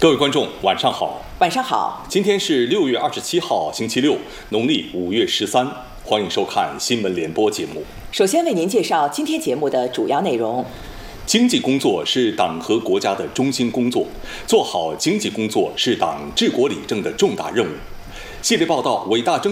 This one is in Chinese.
各位观众，晚上好。 晚上好。 今天是6月27号，星期六，农历5月13。欢迎收看新闻联播节目。 首先为您介绍今天节目的主要内容。 经济工作是党和国家的中心工作，做好经济工作是党治国理政的重大任务。系列报道：伟大征